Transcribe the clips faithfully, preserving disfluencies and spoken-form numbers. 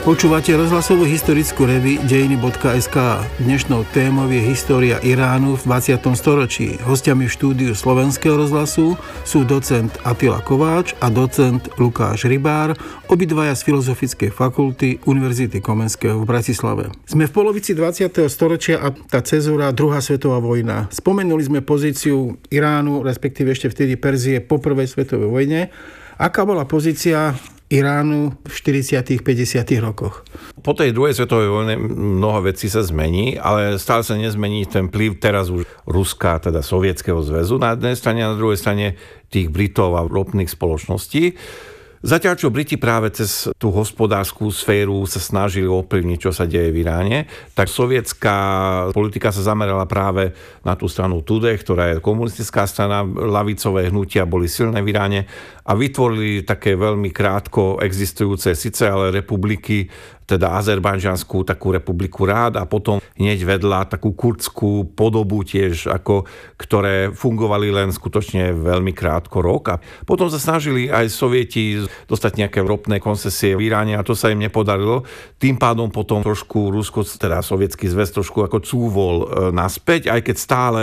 Počúvate rozhlasovú historickú revue dejiny bodka es ká. Dnešnou témou je história Iránu v dvadsiatom storočí. Hostiami v štúdiu Slovenského rozhlasu sú docent Attila Kováč a docent Lukáš Rybár, obidvaja z Filozofickej fakulty Univerzity Komenského v Bratislave. Sme v polovici dvadsiateho storočia a tá cezúra druhá svetová vojna. Spomenuli sme pozíciu Iránu, respektíve ešte vtedy Perzie po prvej svetovej vojne. Aká bola pozícia Iránu v štyridsiatych päťdesiatych rokoch? Po tej druhej svetovej vojne mnoho vecí sa zmení, ale stále sa nezmení ten vplyv teraz už Ruska, teda Sovietskeho zväzu na jednej strane a na druhej strane tých Britov a ropných spoločností. Zatiaľ, čo Briti práve cez tú hospodárskú sféru sa snažili ovplyvniť, čo sa deje v Iráne, tak sovietská politika sa zamerala práve na tú stranu Tudeh, ktorá je komunistická strana, ľavicové hnutia boli silné v Iráne a vytvorili také veľmi krátko existujúce síce ale republiky, teda Azerbajdžanskú takú republiku rád a potom hneď vedľa takú kurdskú podobu tiež, ako, ktoré fungovali len skutočne veľmi krátko rok. A potom sa snažili aj Sovieti dostať nejaké ropné koncesie v Iráne a to sa im nepodarilo. Tým pádom potom trošku Rusko, teda Sovietsky zväz trošku ako cúvol naspäť, aj keď stále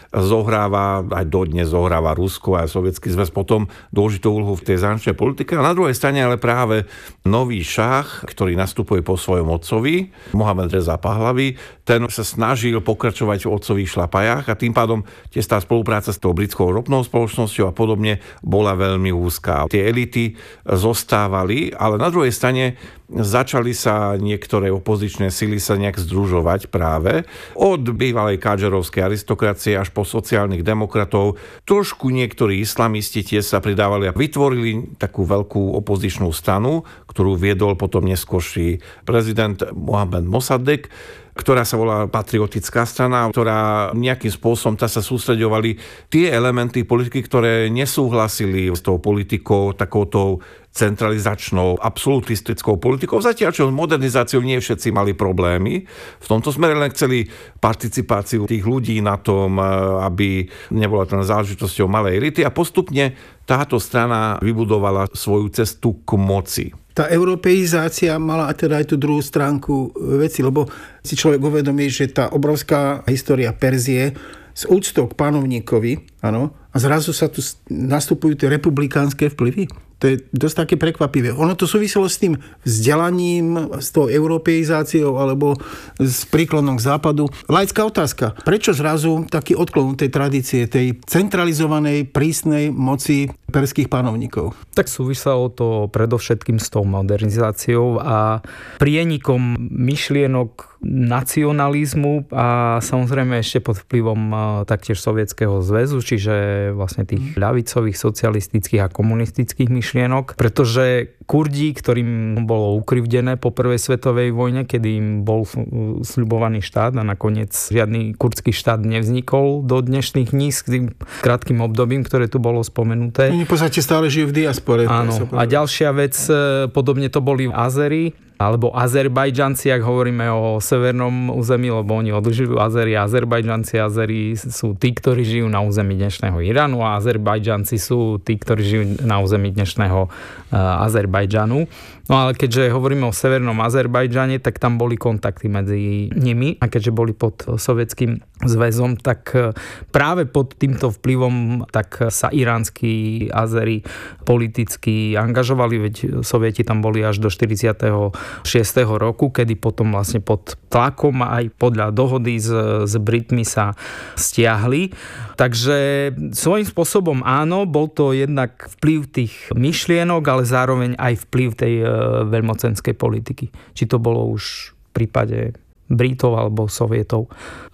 zohráva, aj dodnes zohráva Rusko a Sovietsky zväz potom dôležitú úlohu v tej zahraničnej politike. A na druhej strane ale práve nový šach, ktorý nastupuje po svojom otcovi, Mohamed Reza Pahlavi, ten sa snažil pokračovať v otcových šlapajách a tým pádom tiež tá spolupráca s tou britskou ropnou spoločnosťou a podobne bola veľmi úzká. Tie elity zostávali, ale na druhej strane začali sa niektoré opozičné sily sa nejak združovať práve od bývalej kádžerovskej aristokracie až po sociálnych demokratov. Trošku niektorí islamisti tiež sa pridávali a vytvorili takú veľkú opozičnú stranu, ktorú viedol potom neskôrší prezident Mohamed Mossadegh, ktorá sa volá Patriotická strana, ktorá nejakým spôsobom tá sa sústreďovali tie elementy politiky, ktoré nesúhlasili s tou politikou, takouto centralizačnou, absolutistickou politikou. Zatiaľ, čo s modernizáciou nie všetci mali problémy. V tomto smere len chceli participáciu tých ľudí na tom, aby nebola to záležitosťou malej elity a postupne táto strana vybudovala svoju cestu k moci. Tá europeizácia mala teda aj tú druhú stránku veci, lebo si človek uvedomí, že tá obrovská história Perzie s úctou k panovníkovi, áno, a zrazu sa tu nastupujú tie republikánske vplyvy. To je dosť také prekvapivé. Ono to súviselo s tým vzdelaním, s tou europeizáciou alebo s príklonom k západu. Laická otázka. Prečo zrazu taký odklon tej tradície, tej centralizovanej, prísnej moci perských panovníkov? Tak súviselo to predovšetkým s tou modernizáciou a prienikom myšlienok nacionalizmu a samozrejme ešte pod vplyvom taktiež Sovietskeho zväzu, čiže vlastne tých ľavicových, socialistických a komunistických myšlienok, pretože Kurdi, ktorým bolo ukrivdené po prvej svetovej vojne, kedy im bol sľubovaný štát a nakoniec žiadny kurdský štát nevznikol do dnešných dní s tým krátkym obdobím, ktoré tu bolo spomenuté. Oni v podstate stále žijú v diaspore. Áno. A ďalšia vec, podobne to boli Azeri, alebo Azerbajdžanci, ak hovoríme o severnom území, lebo oni odlišujú Azeri a Azerbajdžanci. Azeri sú tí, ktorí žijú na území dnešného Iránu a Azerbajdžanci sú tí, ktorí žijú na území dnešného Azerbajdžanu. No ale keďže hovoríme o severnom Azerbajdžane, tak tam boli kontakty medzi nimi a keďže boli pod Sovietským zväzom, tak práve pod týmto vplyvom tak sa iránsky Azeri politicky angažovali, veď Sovieti tam boli až do štyridsiateho šiesteho roku, kedy potom vlastne pod tlakom aj podľa dohody s, s Britmi sa stiahli. Takže svojím spôsobom áno, bol to jednak vplyv tých myšlienok, ale zároveň aj vplyv tej veľmocenskej politiky. Či to bolo už v prípade Britov alebo Sovietov.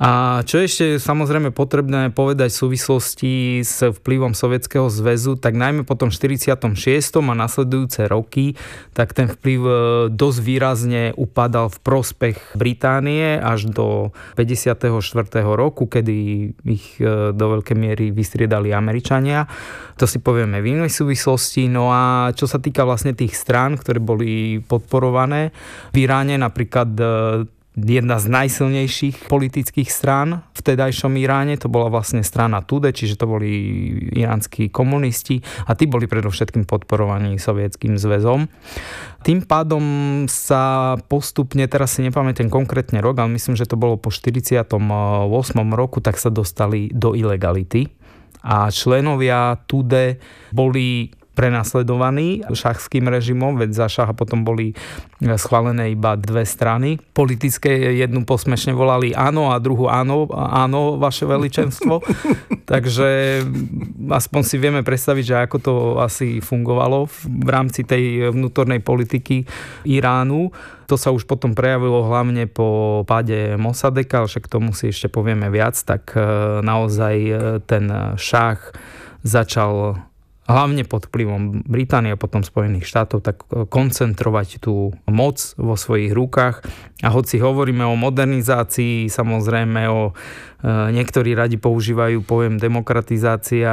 A čo ešte samozrejme potrebné povedať v súvislosti s vplyvom Sovietskeho zväzu, tak najmä potom v štyridsiatom šiestom a nasledujúce roky, tak ten vplyv dosť výrazne upadal v prospech Británie až do päťdesiateho štvrtého roku, kedy ich do veľkej miery vystriedali Američania. To si povieme v inej súvislosti. No a čo sa týka vlastne tých strán, ktoré boli podporované v Iráne, napríklad jedna z najsilnejších politických strán v tedajšom Iráne, to bola vlastne strana Tudeh, čiže to boli iránsky komunisti a tí boli predovšetkým podporovaní Sovietským zväzom. Tým pádom sa postupne, teraz si nepamätám konkrétne rok, ale myslím, že to bolo po štyridsiatom ôsmom roku, tak sa dostali do ilegality. A členovia Tude boli prenasledovaní šachským režimom, veď za šacha potom boli schválené iba dve strany. Politické jednu posmešne volali áno a druhú áno, áno, vaše veličenstvo. Takže aspoň si vieme predstaviť, že ako to asi fungovalo v rámci tej vnútornej politiky Iránu. To sa už potom prejavilo hlavne po páde Mossadeka, ale však k tomu si ešte povieme viac, tak naozaj ten šach začal hlavne pod vplyvom Británie a potom Spojených štátov, tak koncentrovať tú moc vo svojich rukách. A hoci hovoríme o modernizácii, samozrejme o niektorí radi používajú pojem demokratizácia.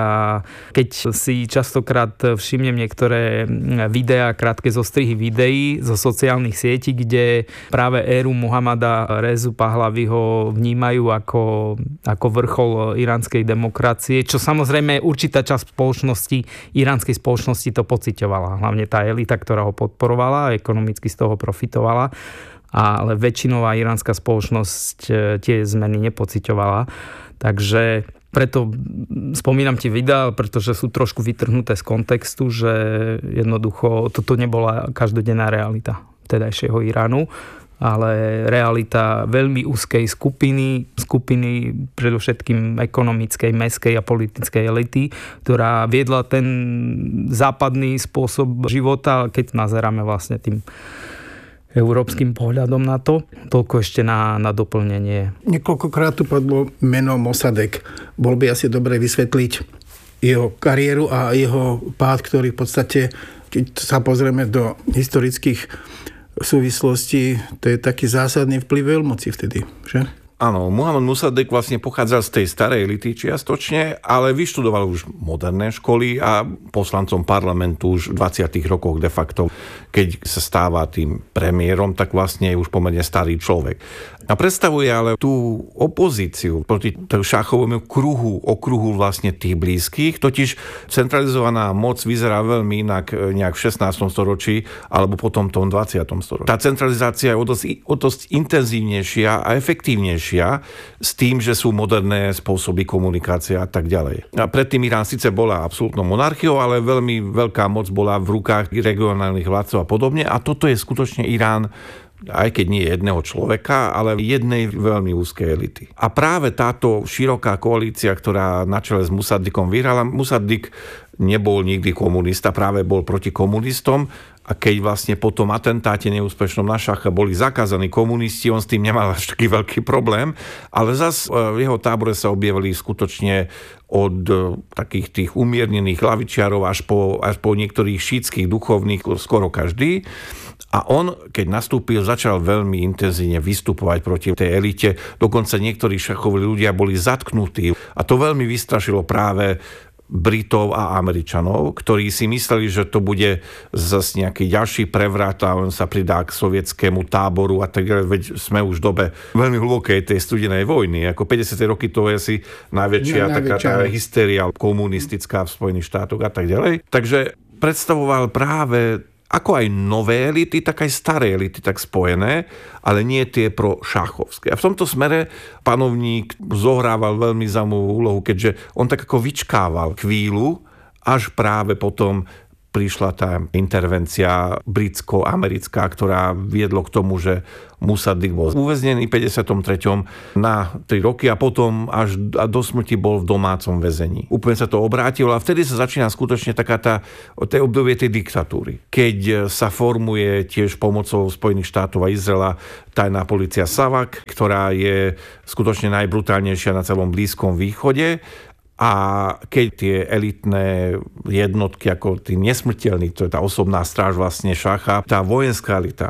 Keď si častokrát všimnem niektoré videá, krátke zostrihy videí zo sociálnych sietí, kde práve éru Muhammada Rezu Pahlaviho vnímajú ako, ako vrchol iránskej demokracie, čo samozrejme určitá časť spoločnosti, iránskej spoločnosti to pociťovala. Hlavne tá elita, ktorá ho podporovala a ekonomicky z toho profitovala. Ale väčšinová iránska spoločnosť tie zmeny nepociťovala. Takže preto spomínam ti videá, pretože sú trošku vytrhnuté z kontextu, že jednoducho toto nebola každodenná realita vtedajšieho Iránu, ale realita veľmi úzkej skupiny, skupiny predovšetkým ekonomickej, mestskej a politickej elity, ktorá viedla ten západný spôsob života, keď nazeráme vlastne tým európskym pohľadom na to. Toľko ešte na, na doplnenie. Niekoľkokrát tu padlo meno Mossadegh. Bol by asi dobre vysvetliť jeho kariéru a jeho pád, ktorý v podstate, keď sa pozrieme do historických súvislostí, to je taký zásadný vplyv veľmoci vtedy, že? Áno, Muhammad Mossadegh vlastne pochádzal z tej starej elity čiastočne, ale vyštudoval už moderné školy a poslancom parlamentu už v dvadsiatych rokoch de facto, keď sa stáva tým premiérom, tak vlastne je už pomerne starý človek. A predstavuje ale tú opozíciu proti šachovému kruhu, okruhu vlastne tých blízkych, totiž centralizovaná moc vyzerá veľmi inak nejak v šestnástom storočí alebo potom tom dvadsiatom storočí. Tá centralizácia je o dosť, o dosť intenzívnejšia a efektívnejšia s tým, že sú moderné spôsoby komunikácie a tak ďalej. A predtým Irán síce bola absolútnou monarchiou, ale veľmi veľká moc bola v rukách regionálnych vládcov a podobne. A toto je skutočne Irán, aj keď nie jedného človeka, ale jednej veľmi úzkej elity. A práve táto široká koalícia, ktorá na čele s Mossadeghom vyhrala, Mossadegh nebol nikdy komunista, práve bol proti komunistom. A keď vlastne po tom atentáte neúspešnom na šacha boli zakázaní komunisti, on s tým nemal až taký veľký problém, ale zas v jeho tábore sa objavili skutočne od takých tých umiernených lavičiarov až po, až po niektorých šítskych duchovných, skoro každý. A on, keď nastúpil, začal veľmi intenzívne vystupovať proti tej elite. Dokonca niektorí šachoví ľudia boli zatknutí. A to veľmi vystrašilo práve Britov a Američanov, ktorí si mysleli, že to bude zase nejaký ďalší prevrat a on sa pridá k sovietskému táboru a tak ďalej. Veď sme už v dobe veľmi hlbokej tej studenej vojny. Ako päťdesiate roky to je asi najväčšia no, taká tá hysteria komunistická v Spojených štátoch a tak ďalej. Takže predstavoval práve ako aj nové elity, tak aj staré elity, tak spojené, ale nie tie pro šachovské. A v tomto smere panovník zohrával veľmi zaujímavú úlohu, keďže on tak ako vyčkával chvíľu, až práve potom prišla tá intervencia britsko-americká, ktorá viedlo k tomu, že Mossadegh bol uväznený v päťdesiatom treťom na tri roky a potom až do smrti bol v domácom väzení. Úplne sa to obrátilo a vtedy sa začína skutočne taká tá, tej obdobie tej diktatúry. Keď sa formuje tiež pomocou Spojených štátov a Izraela tajná polícia Savak, ktorá je skutočne najbrutálnejšia na celom Blízkom východe. A keď tie elitné jednotky, ako tí nesmrteľní, to je tá osobná stráž vlastne šacha, tá vojenská elita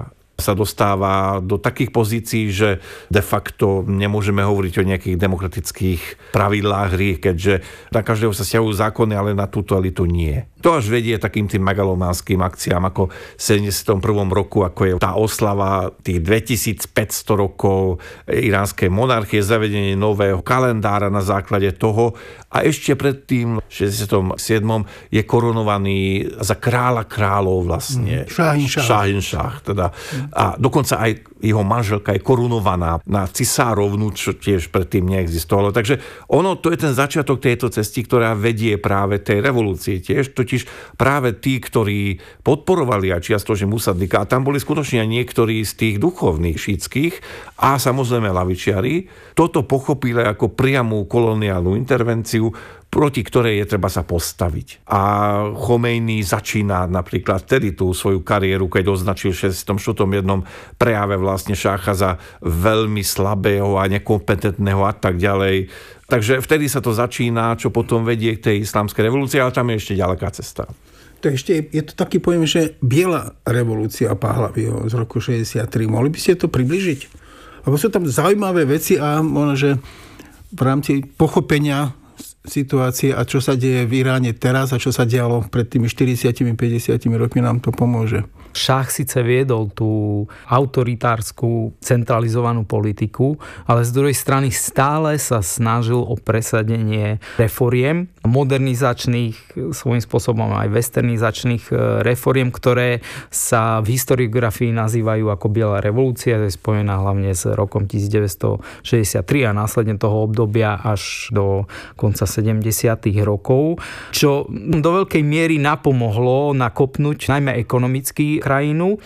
sa dostáva do takých pozícií, že de facto nemôžeme hovoriť o nejakých demokratických pravidlách hry, keďže na každého sa stiahujú zákony, ale na túto elitu nie. To až vedie takým tým megalománskym akciám, ako v sedemdesiatom prvom roku, ako je tá oslava tých dvetisícpäťsto rokov iránskej monarchie, zavedenie nového kalendára na základe toho a ešte predtým v šesťdesiatom siedmom je korunovaný za kráľa kráľov vlastne. Šáhinšáh. Šáhinšáh, teda. A dokonca aj jeho manželka je korunovaná na cisárovnu, čo tiež predtým neexistovalo. Takže ono, to je ten začiatok tejto cesty, ktorá vedie práve tej revolúcie tiež, totiž práve tí, ktorí podporovali aj čiastočne Musadlika, a tam boli skutočne niektorí z tých duchovných šítskych a samozrejme lavičiari, toto pochopili ako priamú koloniálnu intervenciu, proti ktorej je treba sa postaviť. A Chomejny začína napríklad vtedy tú svoju kariéru, keď označil v šesťdesiatom štvrtom jednom prejave vlastne šácha za veľmi slabého a nekompetentného a tak ďalej. Takže vtedy sa to začína, čo potom vedie k tej islamskej revolúcii, ale tam je ešte ďaleká cesta. To ešte, je to taký pojem, že biela revolúcia Pahlaviho z roku šesťdesiattri. Mohli by ste to približiť? Lebo sú tam zaujímavé veci a možno, že v rámci pochopenia situácie a čo sa deje v Iráne teraz a čo sa dialo pred tými štyridsiatimi päťdesiatimi rokmi nám to pomôže. Šach síce viedol tú autoritárskú centralizovanú politiku, ale z druhej strany stále sa snažil o presadenie reforiem, modernizačných, svojím spôsobom aj westernizačných reforiem, ktoré sa v historiografii nazývajú ako Biela revolúcia, to je spojená hlavne s rokom devätnásťstošesťdesiattri a následne toho obdobia až do konca sedemdesiatych rokov, čo do veľkej miery napomohlo nakopnúť najmä ekonomicky krajinu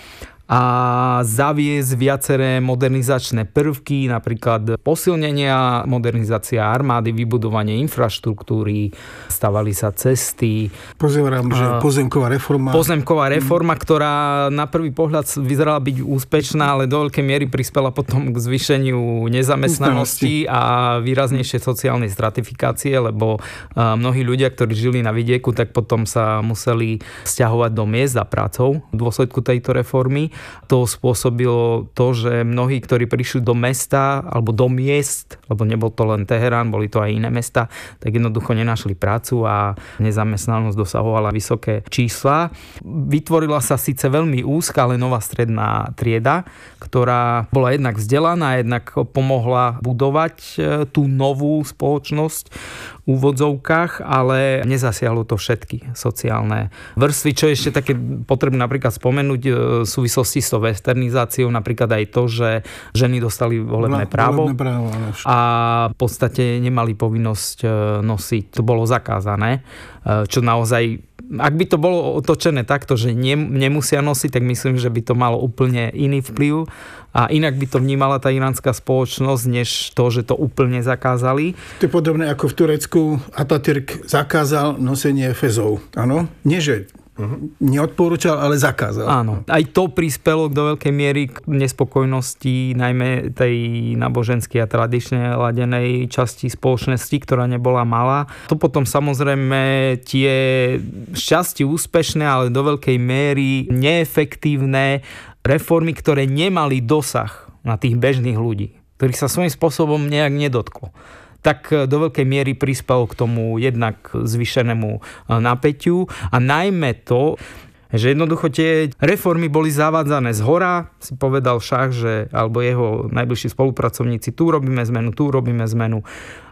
a zaviesť viaceré modernizačné prvky, napríklad posilnenia, modernizácia armády, vybudovanie infraštruktúry, stavali sa cesty. Pozerám, že pozemková reforma. Pozemková reforma, ktorá na prvý pohľad vyzerala byť úspešná, ale do veľkej miery prispela potom k zvýšeniu nezamestnanosti a výraznejšej sociálnej stratifikácie, lebo mnohí ľudia, ktorí žili na vidieku, tak potom sa museli sťahovať do miest za prácou v dôsledku tejto reformy. To spôsobilo to, že mnohí, ktorí prišli do mesta alebo do miest, lebo nebol to len Teherán, boli to aj iné mesta, tak jednoducho nenašli prácu a nezamestnanosť dosahovala vysoké čísla. Vytvorila sa síce veľmi úzka, ale nová stredná trieda, ktorá bola jednak vzdelaná, jednak pomohla budovať tú novú spoločnosť v úvodzovkách, ale nezasiahlo to všetky sociálne vrstvy, čo je ešte také potrebné napríklad spomenúť v súvislosti s tou westernizáciou, napríklad aj to, že ženy dostali volebné právo, volebné právo a v podstate nemali povinnosť nosiť, to bolo zakázané, čo naozaj, ak by to bolo otočené takto, že nemusia nosiť, tak myslím, že by to malo úplne iný vplyv a inak by to vnímala tá iránska spoločnosť, než to, že to úplne zakázali. To je podobné ako v Turecku Atatürk zakázal nosenie fezov. Áno? Nie, že neodporúčal, ale zakázal. Áno. Aj to prispelo do veľkej miery k nespokojnosti najmä tej náboženskej a tradične ladenej časti spoločnosti, ktorá nebola malá. To potom samozrejme tie šťastie úspešné, ale do veľkej miery neefektívne reformy, ktoré nemali dosah na tých bežných ľudí, ktorých sa svojím spôsobom nejak nedotklo, tak do veľkej miery prispelo k tomu jednak zvýšenému napätiu a najmä to, že jednoducho tie reformy boli zavádzané zhora, si povedal Šach, že, alebo jeho najbližší spolupracovníci, tu robíme zmenu, tu robíme zmenu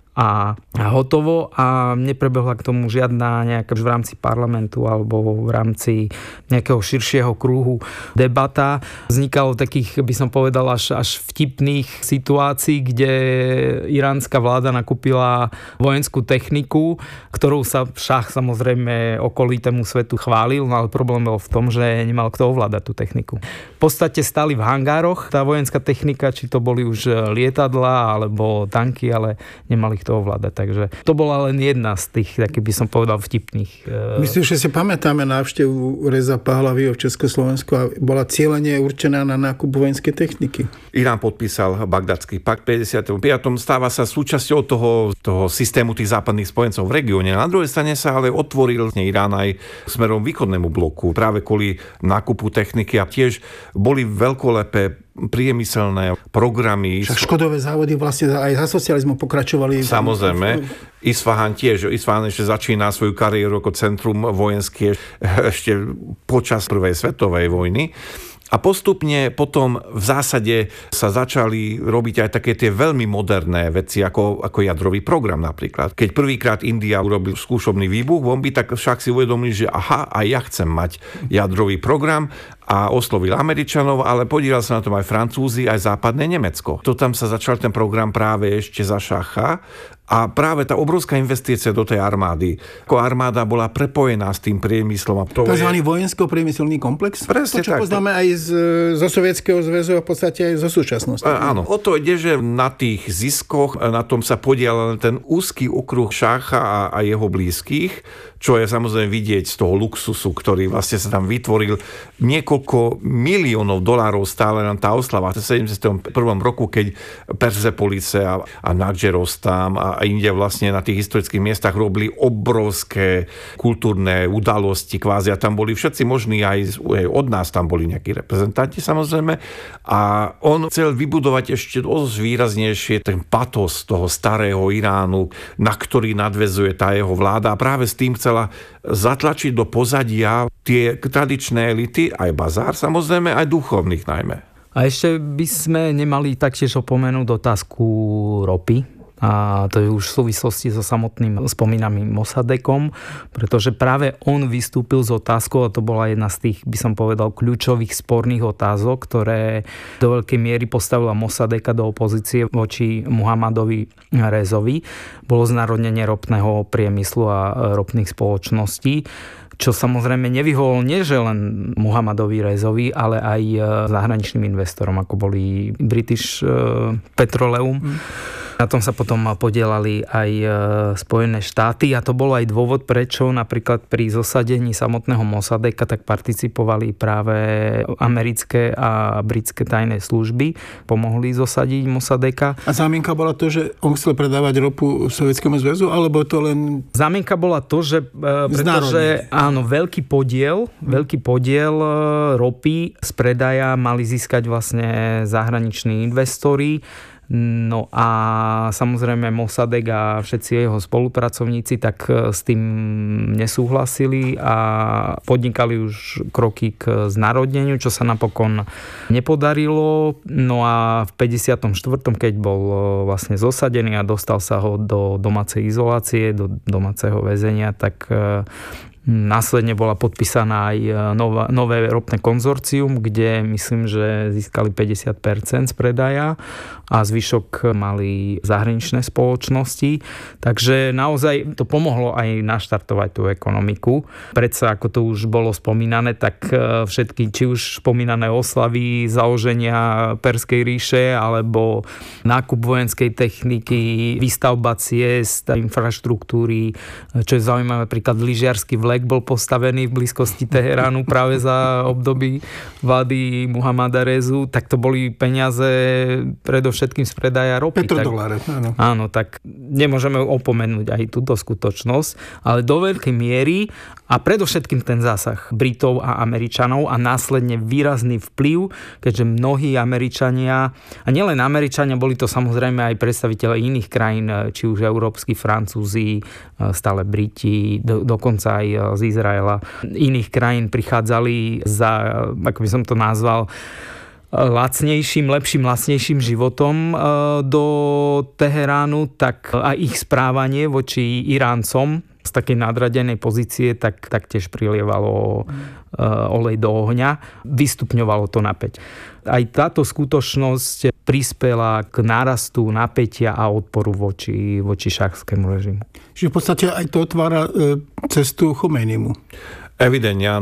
a hotovo a neprebehla k tomu žiadna nejaká v rámci parlamentu alebo v rámci nejakého širšieho kruhu debata. Vznikalo takých, by som povedal, až, až vtipných situácií, kde iránska vláda nakúpila vojenskú techniku, ktorou sa Šach samozrejme okolitému svetu chválil, no ale problém bol v tom, že nemal kto ovládať tú techniku. V podstate stali v hangároch tá vojenská technika, či to boli už lietadlá alebo tanky, ale nemali kto to ovládať. Takže to bola len jedna z tých, taký by som povedal, vtipných. Myslím, že si pamätáme návštevu Reza Pahlaviho v Československu a bola cieľene určená na nákup vojenskej techniky. Irán podpísal Bagdadský pakt v päťdesiatom piatom Stáva sa súčasťou toho, toho systému tých západných spojencov v regióne. Na druhej strane sa ale otvoril Irán aj smerom východnému bloku, práve kvôli nákupu techniky a tiež boli veľkolepé priemyselné programy. Však škodové závody vlastne aj za socializmu pokračovali. Samozrejme. Isfahan tiež. Isfahan ešte začína svoju kariéru ako centrum vojenské ešte počas prvej svetovej vojny. A postupne potom v zásade sa začali robiť aj také tie veľmi moderné veci, ako, ako jadrový program napríklad. Keď prvýkrát India urobil skúšobný výbuch bomby, tak však si uvedomili, že aha, aj ja chcem mať jadrový program a oslovil Američanov, ale podielal sa na tom aj Francúzi, aj západné Nemecko. To tam sa začal ten program práve ešte za šacha. A práve tá obrovská investícia do tej armády. Ako armáda bola prepojená s tým priemyslom. Takzvaný je... vojensko-priemyselný komplex? Presne to, čo tak. poznáme aj z, zo Sovietskeho zväzu a v podstate aj zo súčasnosti. A, áno. O to ide, že na tých ziskoch, na tom sa podielal ten úzky okruh šácha a, a jeho blízkych, čo je samozrejme vidieť z toho luxusu, ktorý vlastne sa tam vytvoril. Niekoľko miliónov dolárov stále na tá oslava. V sedemdesiatom prvom roku, keď Persepolice a, a Nadžerostam a a inde vlastne na tých historických miestach robili obrovské kultúrne udalosti kvázi a tam boli všetci možní, aj od nás tam boli nejakí reprezentanti samozrejme a on chcel vybudovať ešte dosť výraznejšie ten patos toho starého Iránu, na ktorý nadväzuje tá jeho vláda a práve s tým chcela zatlačiť do pozadia tie tradičné elity, aj bazár samozrejme, aj duchovných najmä. A ešte by sme nemali taktiež opomenúť otázku ropy. A to je už v súvislosti so samotným spomínaným Mossadekom, pretože práve on vystúpil s otázkou, a to bola jedna z tých, by som povedal, kľúčových sporných otázok, ktoré do veľkej miery postavila Mossadeka do opozície voči Muhammadovi Rezovi. Bolo znárodnenie ropného priemyslu a ropných spoločností, čo samozrejme nevyhovol nie že len Muhammadovi Rezovi, ale aj zahraničným investorom, ako boli British Petroleum. Mm. Na tom sa potom podielali aj Spojené štáty a to bol aj dôvod, prečo napríklad pri zosadení samotného Mossadeka tak participovali práve americké a britské tajné služby. Pomohli zosadiť Mossadeka. A zámienka bola to, že on chcel predávať ropu Sovietskému zväzu, alebo to len... Zámienka bola to, že pretože áno, veľký podiel, hmm. veľký podiel ropy z predaja mali získať vlastne zahraniční investori. No a samozrejme Mossadek a všetci jeho spolupracovníci tak s tým nesúhlasili a podnikali už kroky k znárodneniu, čo sa napokon nepodarilo. No a v päťdesiatom štvrtom keď bol vlastne zosadený a dostal sa ho do domácej izolácie, do domáceho väzenia, tak následne bola podpísaná aj nová, nové ropné konzorcium, kde myslím, že získali päťdesiat percent z predaja a zvyšok mali zahraničné spoločnosti. Takže naozaj to pomohlo aj naštartovať tú ekonomiku. Predsa, ako to už bolo spomínané, tak všetky, či už spomínané oslavy založenia Perskej ríše, alebo nákup vojenskej techniky, výstavba ciest, infraštruktúry, čo je zaujímavé, napríklad lyžiarsky vlek bol postavený v blízkosti Teheránu práve za období vlády Muhammada Rezu, tak to boli peniaze predovšetkým z predaja ropy. Petrodoláre, áno. Áno, tak nemôžeme opomenúť aj túto skutočnosť, ale do veľkej miery a predovšetkým ten zásah Britov a Američanov a následne výrazný vplyv, keďže mnohí Američania, a nielen Američania, boli to samozrejme aj predstavitelia iných krajín, či už európski, Francúzi, stále Briti, do, dokonca aj z Izraela, iných krajín prichádzali za, ako by som to nazval, lacnejším, lepším, lacnejším životom do Teheránu, tak aj ich správanie voči Iráncom z takej nadradenej pozície, tak taktiež prilievalo olej do ohňa, vystupňovalo to napäť. Aj táto skutočnosť prispela k nárastu napätia a odporu voči, voči šachskému režimu. Čiže v podstate aj to otvára cestu Chomejnimu. Evidentne áno.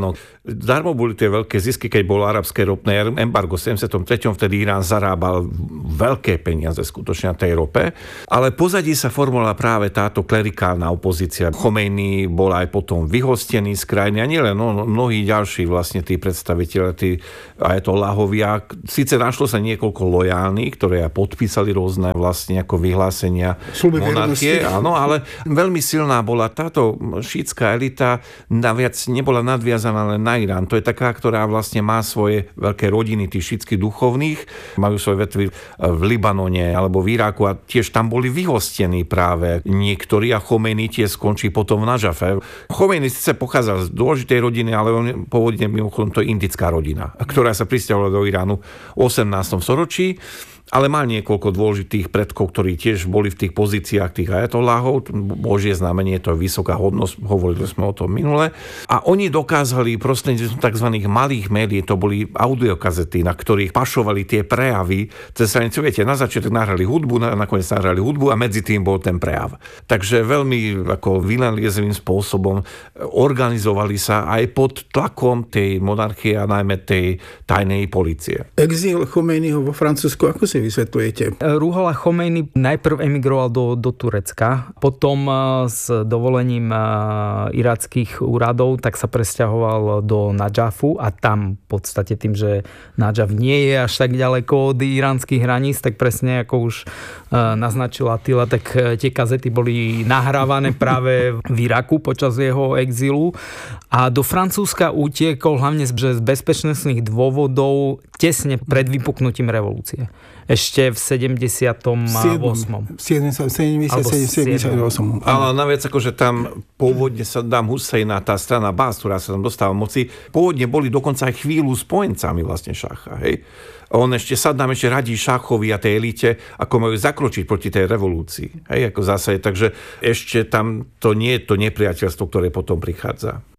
Darmo boli tie veľké zisky, keď bolo arabské ropné embargo v sedemdesiatom treťom Vtedy Irán zarábal veľké peniaze skutočne na tej rope. Ale pozadí sa formovala práve táto klerikálna opozícia. Chomejny bol aj potom vyhostený z krajiny a nielen no, mnohí ďalší vlastne tí predstavitelia, tí ajatoláhovia. Sice našlo sa niekoľko lojálnych, ktoré podpísali rôzne vlastne ako vyhlásenia monarchie, áno, ale veľmi silná bola táto šítska elita, naviac nebola nadviazaná len na Irán. To je taká, ktorá vlastne má svoje veľké rodiny tých šítskych duchovných, majú svoje vetvy v Libanone alebo v Iráku a tiež tam boli vyhostení práve niektorí a Chomejny tie skončí potom v Nadžafe. Chomejny síce pochádzal z dôležitej rodiny, ale on pôvodne mimochodom to je indická rodina, ktorá sa prisťahovala do Iránu v osemnástom storočí. Ale mal niekoľko dôležitých predkov, ktorí tiež boli v tých pozíciách tých ajatolláhov. Božie znamenie, to je vysoká hodnosť, hovorili sme o tom minule. A oni dokázali prostredníctvom tzv. Malých médií, to boli audiokazety, na ktorých pašovali tie prejavy cez hranicu. Viete, na začiatok nahrali hudbu, nakoniec nahrali hudbu a medzi tým bol ten prejav. Takže veľmi ako vynaliezlivým spôsobom organizovali sa aj pod tlakom tej monarchie a najmä tej tajnej polície. Exil Chomejnyho vo Francúzsku, ako si vysvetľujete? Ruhollah Chomejny najprv emigroval do, do Turecka, potom s dovolením irackých úradov tak sa presťahoval do Nadžafu a tam v podstate tým, že Nadžaf nie je až tak ďaleko od iránskych hraníc, tak presne ako už naznačila Attila, tak tie kazety boli nahrávané práve v Iraku počas jeho exilu a do Francúzska utiekol hlavne z bezpečnostných dôvodov tesne pred vypuknutím revolúcie. Ešte v sedemdesiatom ôsmom sedemdesiatsedem Ale naviac akože tam pôvodne Saddam Hussein a tá strana Bás, ktorá sa tam dostala moci, pôvodne boli dokonca aj chvíľu spojencami vlastne šacha, hej? On ešte Saddam ešte radí šachovi a tej elite, ako majú zakročiť proti tej revolúcii, hej? Ako zase, takže ešte tam to nie je to nepriateľstvo, ktoré potom prichádza.